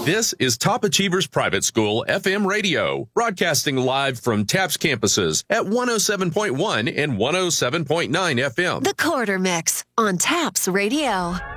This is Top Achievers Private School FM radio, broadcasting live from TAPS campuses at 107.1 and 107.9 FM. The Quarter Mix on TAPS Radio.